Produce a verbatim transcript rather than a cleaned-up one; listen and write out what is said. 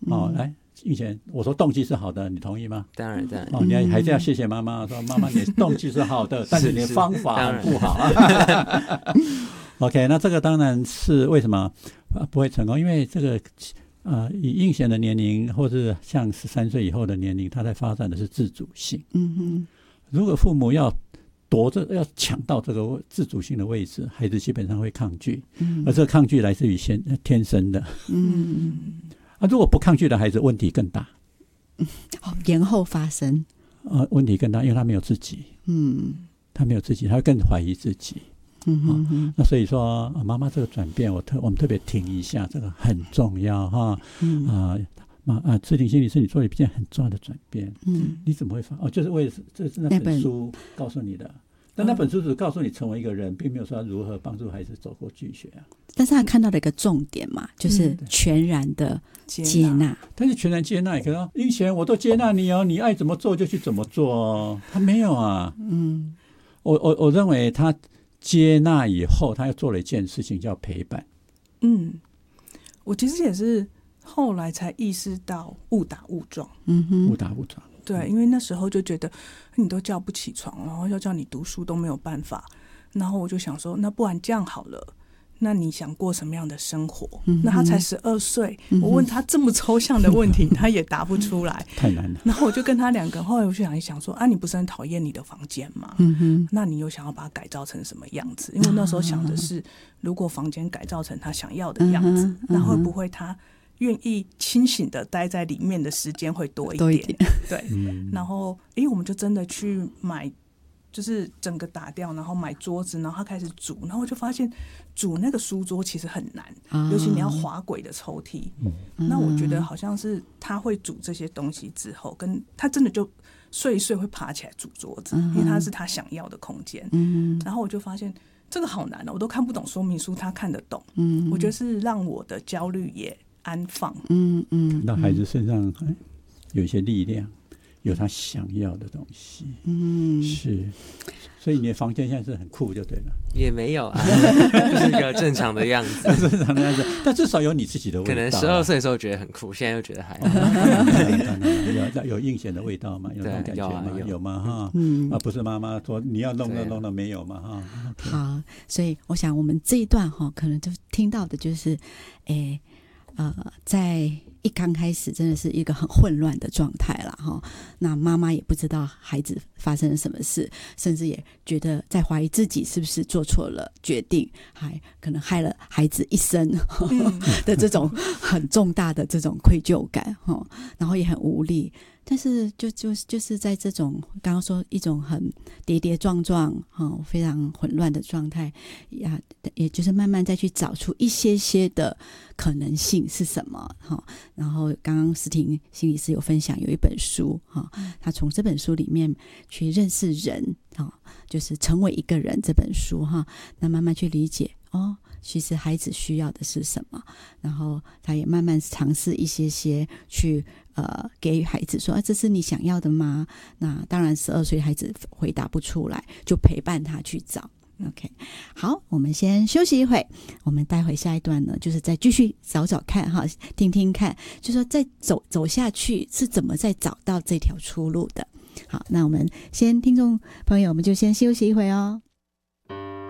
哦，来。以前我说动机是好的，你同意吗？ 当然当然、 哦、你还是要谢谢妈妈，说妈妈你动机是好的，但是你的方法很不好。OK， 那这个当然是为什么不会成功，因为这个呃，以应贤的年龄或是像十三岁以后的年龄，他在发展的是自主性。嗯哼，如果父母要夺着要抢到这个自主性的位置，孩子基本上会抗拒，嗯、而这个抗拒来自于先天生的。嗯。啊，如果不抗拒的孩子，问题更大， 嗯、延后发生， 呃，问题更大，因为他没有自己，嗯，他没有自己，他会更怀疑自己，嗯哼哼、哦，那所以说，啊、妈妈这个转变，我特我们特别听一下，这个很重要哈，嗯啊，妈啊，志玲心理师，你做了一件很重要的转变，嗯，你怎么会发？哦，就是为了这是那本书告诉你的。但那本书只告诉你成为一个人，并没有说如何帮助孩子走过拒绝啊。 但是他看到了一个重点嘛，就是全然的接纳。嗯、 但是全然接纳，可能应贤我都接纳你哦，你爱怎么做就去怎么做哦。他没有啊。嗯，我我我认为他接纳以后，他又做了一件事情叫陪伴。 嗯，我其实也是后来才意识到误打误撞。 嗯哼，误打误撞。 对，因为那时候就觉得你都叫不起床，然后要叫你读书都没有办法，然后我就想说，那不然这样好了，那你想过什么样的生活？嗯、那他才十二岁，嗯、我问他这么抽象的问题，他也答不出来， 太难了。 然后我就跟他两个，后来我就想一想说，啊，你不是很讨厌你的房间吗？嗯哼，那你又想要把它改造成什么样子？因为那时候想的是，如果房间改造成他想要的样子，嗯、那会不会他愿意清醒的待在里面的时间会多一点，多一点对、嗯，然后诶，我们就真的去买，就是整个打掉，然后买桌子，然后他开始煮，然后我就发现煮那个书桌其实很难，啊、尤其你要滑轨的抽屉、嗯。那我觉得好像是他会煮这些东西之后，跟他真的就睡一睡会爬起来煮桌子，嗯、因为他是他想要的空间。嗯，然后我就发现这个好难哦，我都看不懂说明书，他看得懂。嗯，我觉得是让我的焦虑也安放， 嗯嗯，看到孩子身上有一些力量，有他想要的东西，嗯，是，所以你的房间现在是很酷就对了， 也没有啊，就是一个正常的样子， 正常的样子，但至少有你自己的味道、啊。 可能十二岁的时候觉得很酷，现在又觉得还好，有有应贤的味道吗？有那种感觉吗？有, 有, 有吗？哈，嗯，啊，不是妈妈说你要弄弄弄的没有吗？哈， okay. 好，所以我想我们这一段哈，可能就听到的就是，诶。呃，在一刚开始真的是一个很混乱的状态啦齁，那妈妈也不知道孩子发生了什么事，甚至也觉得在怀疑自己是不是做错了决定，还可能害了孩子一生的这种很重大的这种愧疚感齁，然后也很无力。但是就就就是在这种刚刚说一种很跌跌撞撞、哦、非常混乱的状态呀，也就是慢慢再去找出一些些的可能性是什么、哦、然后刚刚思婷心理师有分享有一本书、哦、他从这本书里面去认识人、哦、就是成为一个人这本书、哦、那慢慢去理解哦，其实孩子需要的是什么，然后他也慢慢尝试一些些去呃给孩子说、啊、这是你想要的吗？那当然十二岁孩子回答不出来，就陪伴他去找。 OK， 好，我们先休息一会，我们待会下一段呢就是再继续找找看哈，听听看就说再走走下去是怎么再找到这条出路的。好，那我们先听众朋友我们就先休息一会哦。